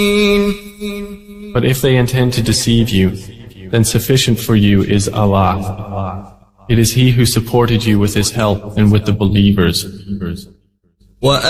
But if they intend to deceive you, then sufficient for you is Allah. It is He who supported you with His help and with the believers.